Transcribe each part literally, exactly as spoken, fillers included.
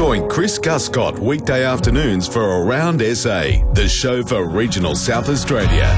Join Chris Guscott weekday afternoons for Around S A, the show for regional South Australia.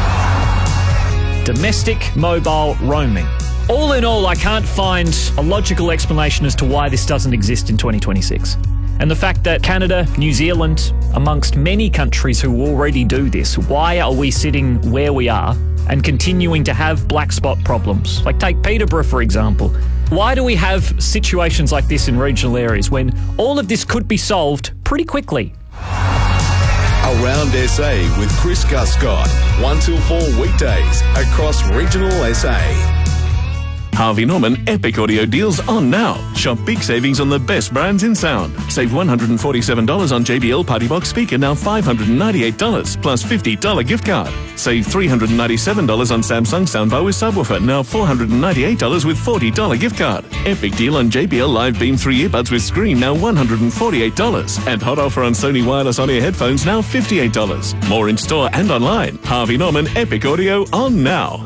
Domestic mobile roaming. All in all, I can't find a logical explanation as to why this doesn't exist in twenty twenty-six. And the fact that Canada, New Zealand, amongst many countries who already do this, why are we sitting where we are and continuing to have black spot problems? Like take Peterborough, for example. Why do we have situations like this in regional areas when all of this could be solved pretty quickly? Around S A with Chris Guscott, one till four weekdays across regional S A. Harvey Norman Epic Audio deals on now. Shop big savings on the best brands in sound. Save one hundred forty-seven dollars on J B L Party Box speaker, now five hundred ninety-eight dollars plus fifty dollars gift card. Save three hundred ninety-seven dollars on Samsung soundbar with subwoofer, now four hundred ninety-eight dollars with forty dollars gift card. Epic deal on J B L Live Beam three earbuds with screen, now one hundred forty-eight dollars. And hot offer on Sony wireless on-ear headphones, now fifty-eight dollars. More in store and online. Harvey Norman Epic Audio on now.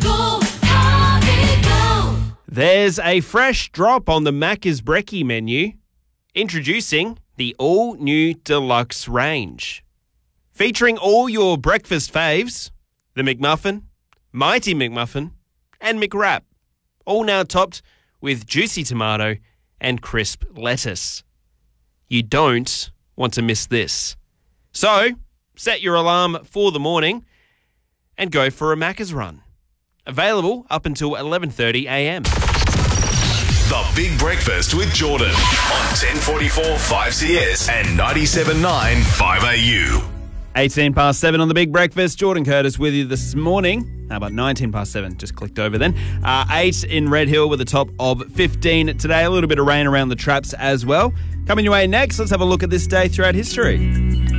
There's a fresh drop on the Macca's Brekkie menu. Introducing the all-new Deluxe range. Featuring all your breakfast faves, the McMuffin, Mighty McMuffin, and McWrap. All now topped with juicy tomato and crisp lettuce. You don't want to miss this. So, set your alarm for the morning and go for a Macca's run. Available up until eleven thirty a m. The Big Breakfast with Jordan on ten forty-four five C S and ninety-seven point nine five A U. eighteen past seven on The Big Breakfast. Jordan Curtis with you this morning. How about nineteen past seven? Just clicked over then. Uh, eight in Red Hill with a top of fifteen today. A little bit of rain around the traps as well. Coming your way next, let's have a look at this day throughout history.